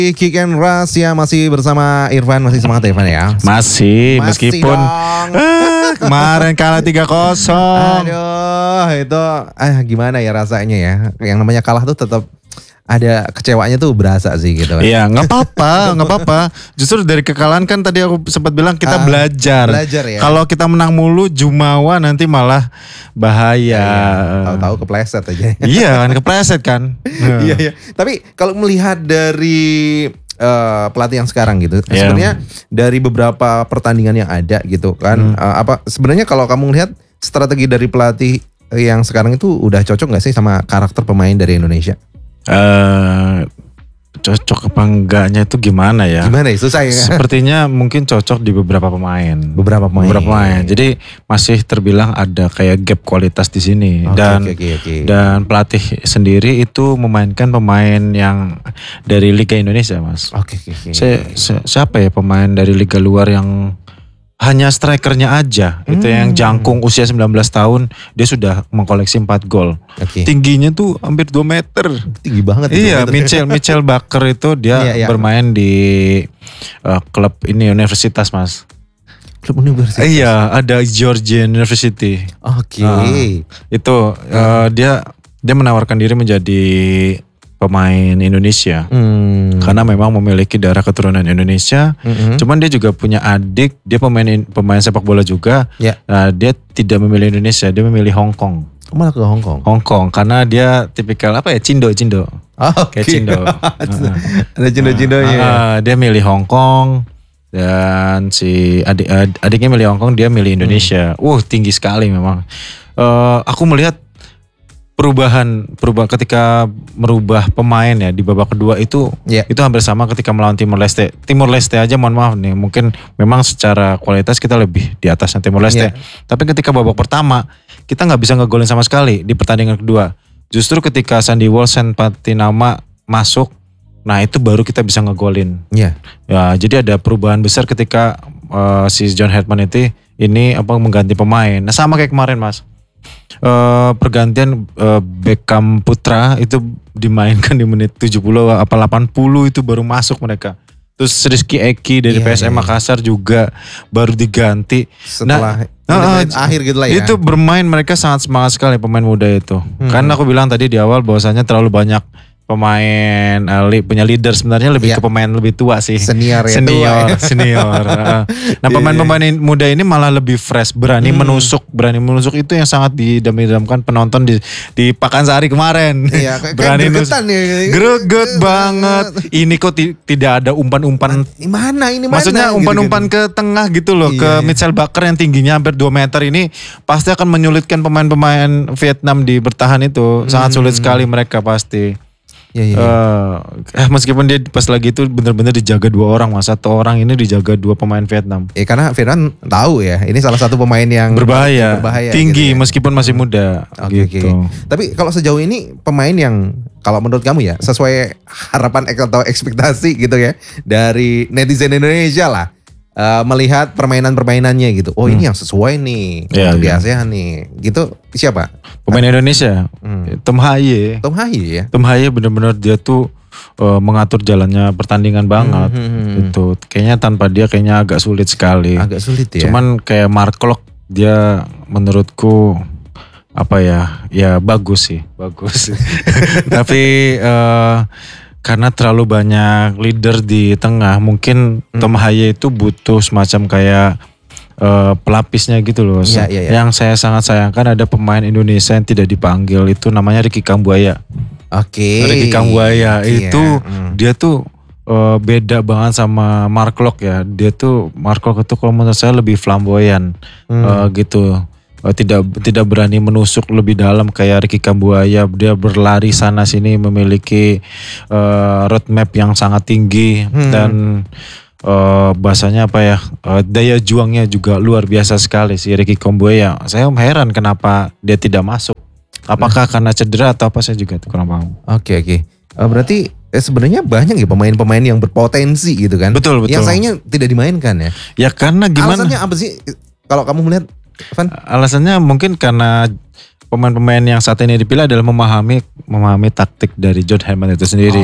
Kick and Rush ya, masih bersama Irfan, masih semangat Irfan ya? Masih meskipun kemarin kalah 3-0. Aduh, itu gimana ya rasanya ya? Yang namanya kalah tuh tetap ada kecewanya tuh berasa sih gitu. Iya, nggak apa-apa. Justru dari kekalahan kan tadi aku sempat bilang kita belajar. Belajar ya. Kalau kita menang mulu jumawa nanti malah bahaya. Tahu-tahu kepleset aja. Iya kan, kepleset kan. Iya. Tapi kalau melihat dari pelatih yang sekarang gitu, sebenarnya dari beberapa pertandingan yang ada gitu kan, apa sebenarnya kalau kamu lihat strategi dari pelatih yang sekarang itu udah cocok nggak sih sama karakter pemain dari Indonesia? Cocok apa enggaknya itu gimana ya? Gimana ya? Susah ya? Sepertinya mungkin cocok di beberapa pemain. Beberapa pemain. Jadi masih terbilang ada kayak gap kualitas di sini. Okay. Dan pelatih sendiri itu memainkan pemain yang dari Liga Indonesia, Mas. Oke. Siapa ya pemain dari Liga luar yang hanya strikernya aja, itu yang jangkung usia 19 tahun, dia sudah mengkoleksi 4 gol. Tingginya tuh hampir 2 meter. Tinggi banget. Iya, Mitchell Baker itu dia bermain di klub ini universitas, Mas. Klub universitas? Iya, ada Georgian University. Oke. Itu dia menawarkan diri menjadi pemain Indonesia, karena memang memiliki darah keturunan Indonesia. Cuman dia juga punya adik, dia pemain sepak bola juga. Nah, dia tidak memilih Indonesia, dia memilih Hong Kong. Malah ke Hong Kong. Hong Kong, karena dia tipikal apa ya, Cindo. Kayak Cindo. Ada Cindo-Cindonya. Dia milih Hong Kong. Dan si adiknya milih Hong Kong, dia milih Indonesia. Tinggi sekali memang. Aku melihat perubahan ketika merubah pemain ya di babak kedua itu hampir sama ketika melawan Timor Leste. Timor Leste aja mohon maaf nih, mungkin memang secara kualitas kita lebih di atasnya Timor Leste. Tapi ketika babak pertama kita nggak bisa ngegolin sama sekali di pertandingan kedua. Justru ketika Sandy Walsh dan Patinama masuk, nah itu baru kita bisa ngegolin. Ya, jadi ada perubahan besar ketika si John Hetman ini mengganti pemain. Nah sama kayak kemarin, Mas. Pergantian Beckham Putra itu dimainkan di menit 70 apa 80 itu baru masuk mereka. Terus Rizky Eki dari PSM Makassar juga baru diganti setelah akhir gitu lah ya. Itu bermain mereka sangat semangat sekali pemain muda itu. Karena aku bilang tadi di awal bahwasanya terlalu banyak pemain punya leader, sebenarnya lebih ke pemain lebih tua sih. Senior. Nah pemain-pemain muda ini malah lebih fresh, berani menusuk itu yang sangat didam-damkan penonton di Pakansari kemarin. Berani greget banget. Ini kok tidak ada umpan-umpan. Maksudnya umpan-umpan ke tengah gitu loh, ke Mitchell Baker yang tingginya hampir 2 meter ini pasti akan menyulitkan pemain-pemain Vietnam di bertahan itu. Sangat sulit sekali mereka pasti. Meskipun dia pas lagi itu benar-benar dijaga 2 orang, Mas. 1 orang ini dijaga 2 pemain Vietnam. Karena Vietnam tahu ya, ini salah satu pemain yang berbahaya tinggi gitu ya. Meskipun masih muda. Gitu. Tapi kalau sejauh ini pemain yang kalau menurut kamu ya sesuai harapan atau ekspektasi gitu ya dari netizen Indonesia lah, melihat permainannya gitu. Ini yang sesuai nih untuk di ASEAN nih. Gitu siapa? Pemain Indonesia. Tom Haye ya. Tom Haye benar-benar dia tuh mengatur jalannya pertandingan banget. Gitu. Kayaknya tanpa dia agak sulit sekali. Agak sulit ya. Cuman kayak Mark Klok dia menurutku bagus sih. Tapi karena terlalu banyak leader di tengah, mungkin Tom Haye itu butuh semacam kayak pelapisnya gitu loh. Yang saya sangat sayangkan ada pemain Indonesia yang tidak dipanggil, itu namanya Ricky Kambuaya. Ricky Kambuaya itu dia tuh beda banget sama Mark Klok ya. Mark Klok itu kalau menurut saya lebih flamboyan gitu. Tidak berani menusuk lebih dalam kayak Ricky Kambuaya. Dia berlari sana sini, memiliki roadmap yang sangat tinggi dan bahasanya daya juangnya juga luar biasa sekali si Ricky Kambuaya. Saya heran kenapa dia tidak masuk. Apakah karena cedera atau apa, saya juga kurang paham. Oke. Berarti sebenarnya banyak ya pemain-pemain yang berpotensi gitu kan. Betul. Yang sayangnya tidak dimainkan ya. Ya karena gimana? Alasannya apa sih kalau kamu melihat, Van? Alasannya mungkin karena pemain-pemain yang saat ini dipilih adalah memahami taktik dari John Hetman itu sendiri.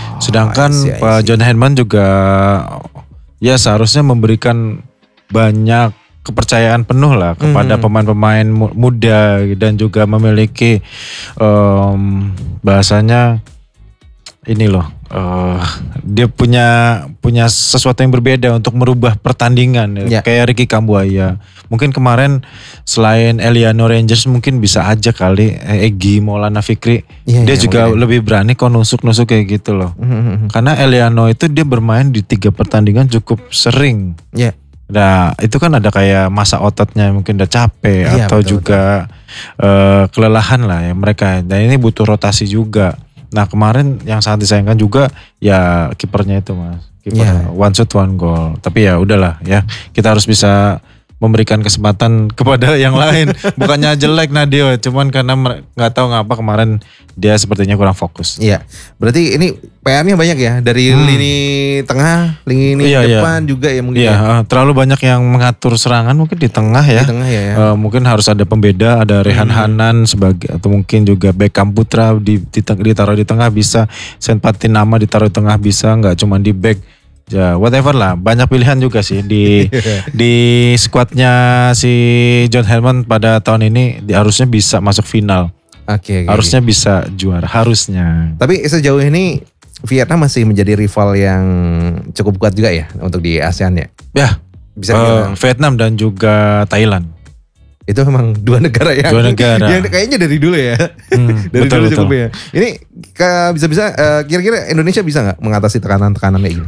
Sedangkan I see. Pak John Heyman juga ya seharusnya memberikan banyak kepercayaan penuh lah kepada pemain-pemain muda dan juga memiliki bahasanya ini loh, dia punya sesuatu yang berbeda untuk merubah pertandingan kayak Ricky Kambuaya. Mungkin kemarin selain Eliano Rangers mungkin bisa aja kali Egy Maulana Fikri, dia juga lebih berani kok nusuk-nusuk kayak gitu loh. Karena Eliano itu dia bermain di 3 pertandingan cukup sering. Nah itu kan ada kayak masa ototnya mungkin udah capek atau juga kelelahan lah ya mereka. Dan ini butuh rotasi juga. Nah kemarin yang sangat disayangkan juga ya kipernya itu mas, kiper one shot one goal. Tapi ya udahlah ya, kita harus bisa memberikan kesempatan kepada yang lain. Bukannya jelek Nadio, cuman karena nggak tahu ngapa kemarin dia sepertinya kurang fokus. Iya, berarti ini PR-nya banyak ya dari lini tengah, lini depan juga ya mungkin. Iya, terlalu banyak yang mengatur serangan mungkin di tengah ya. Di tengah ya. Mungkin harus ada pembeda, ada Rehan Hanan sebagai atau mungkin juga Beckham Putra ditaruh di tengah bisa, Sen Patinama ditaruh di tengah bisa, nggak cuma di back. Ya whatever lah, banyak pilihan juga sih di skuadnya si John Heyman pada tahun ini harusnya bisa masuk final. Oke. Harusnya bisa juara, harusnya. Tapi sejauh ini Vietnam masih menjadi rival yang cukup kuat juga ya untuk di ASEAN ya? Ya, bisa Vietnam dan juga Thailand. Itu memang dua negara yang kayaknya dari dulu ya. Dari betul, dulu cukup ya. Ini bisa-bisa kira-kira Indonesia bisa nggak mengatasi tekanan-tekanan kayak gini?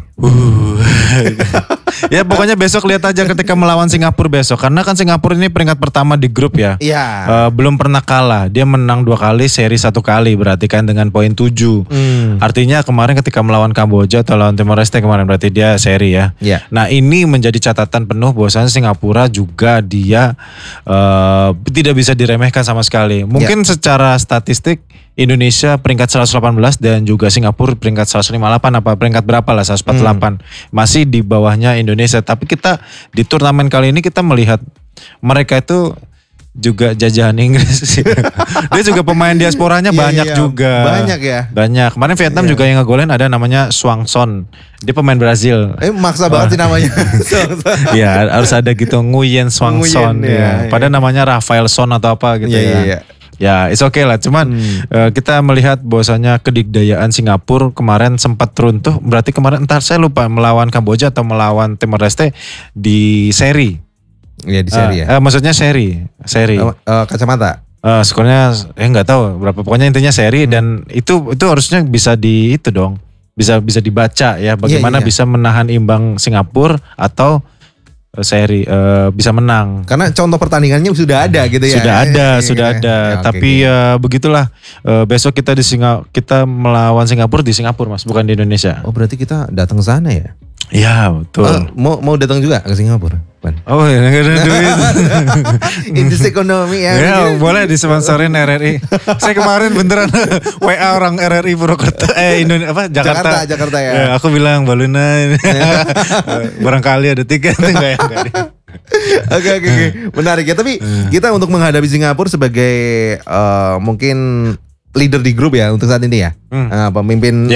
Ya pokoknya besok lihat aja ketika melawan Singapura besok. Karena kan Singapura ini peringkat pertama di grup ya. Iya. Belum pernah kalah. Dia menang 2 kali, seri 1 kali. Berarti kan dengan poin 7. Artinya kemarin ketika melawan Kamboja atau lawan Timor Leste kemarin berarti dia seri ya. Iya. Nah ini menjadi catatan penuh bahwasanya Singapura juga dia tidak bisa diremehkan sama sekali. Mungkin secara statistik Indonesia peringkat 118 dan juga Singapura peringkat 158 apa peringkat berapa lah 148. Masih di bawahnya Indonesia. Tapi kita di turnamen kali ini kita melihat mereka itu juga jajahan Inggris. Dia juga pemain diasporanya banyak juga. Banyak ya. Banyak. Kemarin Vietnam juga yang ngegolin ada namanya Swang Son. Dia pemain Brazil. Maksa banget sih namanya. Iya harus ada gitu Nguyen Swang Son. Padahal namanya Rafael Son atau apa gitu ya. Ya, it's okay lah. Cuman kita melihat bahwasanya kedikdayaan Singapura kemarin sempat runtuh. Berarti kemarin entar saya lupa melawan Kamboja atau melawan Timor Leste di seri. Iya di seri ya. Maksudnya seri. Kacamata. Skornya nggak tahu berapa. Pokoknya intinya seri dan itu harusnya bisa di itu dong. Bisa dibaca ya. Bagaimana bisa menahan imbang Singapura atau seri bisa menang. Karena contoh pertandingannya sudah ada gitu ya. Sudah ada. Tapi begitulah. Besok kita melawan Singapura di Singapura Mas, bukan di Indonesia. Oh berarti kita datang ke sana ya? Iya betul. Mau datang juga ke Singapura? Oh ya nggak ada duit. Industri ekonomi ya. Ya boleh disponsorin RRI. Saya kemarin beneran WA orang RRI Purwokerto Jakarta ya. Aku bilang Baluna barangkali ada tiket enggak ya. Oke. Menarik ya. Tapi kita untuk menghadapi Singapura sebagai mungkin leader di grup ya untuk saat ini ya. Pemimpin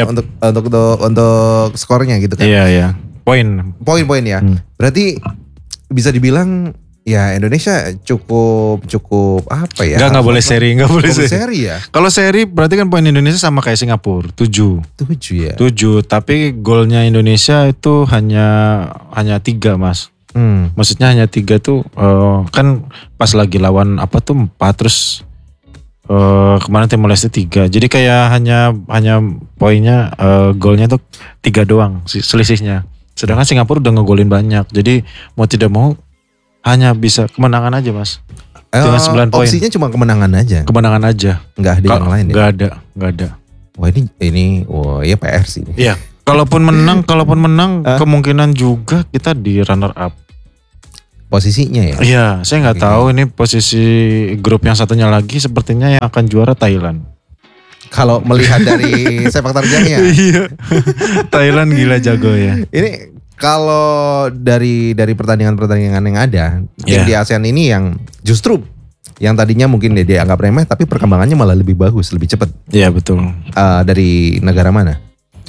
untuk skornya gitu kan. Iya. Poin ya. Berarti bisa dibilang ya Indonesia cukup apa ya? Nggak boleh seri, ya. Kalau seri berarti kan poin Indonesia sama kayak Singapura 7 ya. 7 tapi golnya Indonesia itu hanya 3 Mas. Maksudnya hanya 3 tuh kan pas lagi lawan apa tuh 4 terus kemarin Timor Leste 3. Jadi kayak hanya poinnya golnya tuh 3 doang selisihnya. Sedangkan Singapura udah ngegolin banyak. Jadi mau tidak mau hanya bisa kemenangan aja Mas. Dengan 9 poin. Opsinya cuma kemenangan aja. Kemenangan aja. Nggak ada yang lain ya? Nggak ada. Wah ini ya PR sih. Iya. Kalaupun menang kemungkinan juga kita di runner up. Posisinya ya? Iya, saya nggak tahu ini posisi grup yang satunya lagi sepertinya yang akan juara Thailand. Kalau melihat dari sepak terjangnya. Iya. Thailand gila jago ya. Ini kalau dari pertandingan yang ada tim di ASEAN ini yang justru yang tadinya mungkin dia dianggap remeh tapi perkembangannya malah lebih bagus, lebih cepat. Iya betul. Dari negara mana?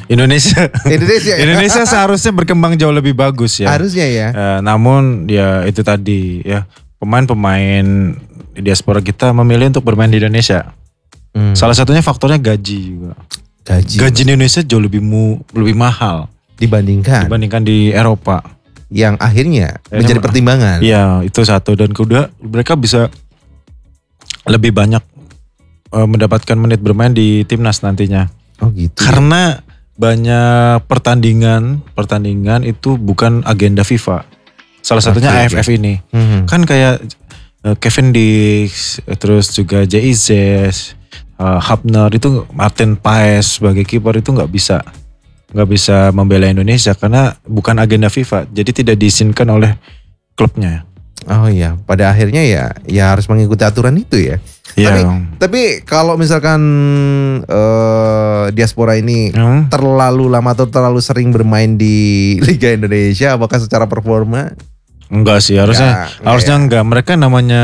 Indonesia. Indonesia. Indonesia seharusnya berkembang jauh lebih bagus ya. Harusnya ya. Namun ya itu tadi ya, pemain-pemain di diaspora kita memilih untuk bermain di Indonesia. Salah satunya faktornya gaji juga. Gaji di Indonesia jauh lebih mahal dibandingkan di Eropa. Yang akhirnya menjadi pertimbangan. Iya, itu satu. Dan kedua, mereka bisa lebih banyak mendapatkan menit bermain di timnas nantinya. Oh gitu. Karena banyak pertandingan itu bukan agenda FIFA. Salah satunya AFF ini. Kan kayak Kevin Dix, terus juga JIZ, Hapner itu, Martin Paes sebagai kiper itu nggak bisa membela Indonesia karena bukan agenda FIFA. Jadi tidak diizinkan oleh klubnya. Oh iya, pada akhirnya ya harus mengikuti aturan itu ya. Tapi kalau misalkan diaspora ini terlalu lama atau terlalu sering bermain di Liga Indonesia, apakah secara performa? Enggak sih, harusnya enggak. Mereka namanya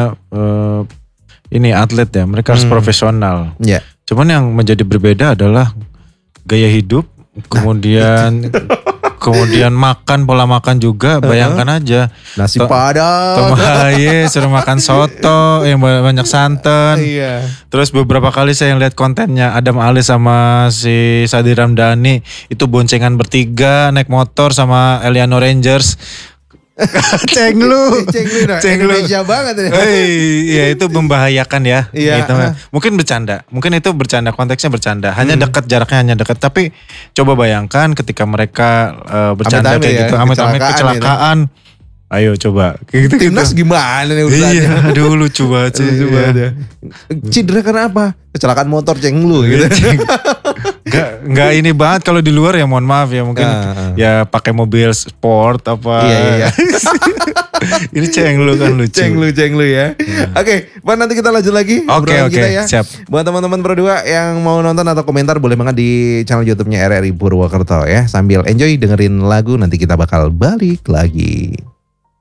ini atlet ya, mereka harus profesional. Ya. Cuman yang menjadi berbeda adalah gaya hidup, kemudian makan, pola makan juga. Bayangkan aja nasi padang, Tom Haye suruh makan soto yang banyak santan. Iya. Terus beberapa kali saya lihat kontennya Adam Ali sama si Sadi Ramdhani itu boncengan bertiga naik motor sama Eliano Rangers. Cenglu Indonesia banget ya. Iya, itu membahayakan ya. Iya. Gitu. Mungkin itu bercanda, konteksnya bercanda. Hanya dekat, jaraknya hanya dekat. Tapi coba bayangkan ketika mereka bercanda kayak gitu, amit-amit kecelakaan. Ayo coba. Timnas gimana nih urusannya? Iya, aduh lucu banget sih. Cedera karena apa? Kecelakaan motor Cenglu gitu. Enggak ini banget kalau di luar ya, mohon maaf ya, mungkin ya pakai mobil sport apa. Iya. Ini Cenglu kan lucu. Cenglu ya. Oke, Pak, nanti kita lanjut lagi. Oke, ya. Siap. Buat teman-teman berdua yang mau nonton atau komentar boleh banget di channel YouTube-nya RRI Purwokerto ya. Sambil enjoy dengerin lagu, nanti kita bakal balik lagi.